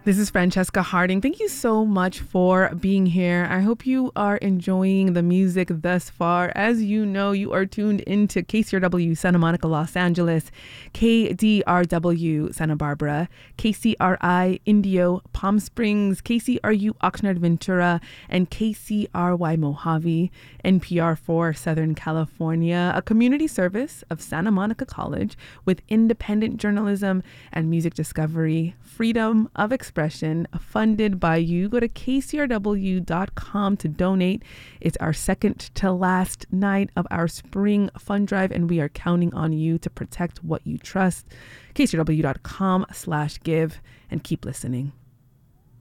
This is Francesca Harding. Thank you so much for being here. I hope you are enjoying the music thus far. As you know, you are tuned into KCRW Santa Monica, Los Angeles, KDRW Santa Barbara, KCRI Indio Palm Springs, KCRU Oxnard Ventura, and KCRY Mojave, NPR for Southern California, a community service of Santa Monica College with independent journalism and music discovery, freedom of expression, funded by you. Go to kcrw.com to donate. It's our second to last night of our spring fund drive, and we are counting on you to protect what you trust. kcrw.com/give, and keep listening.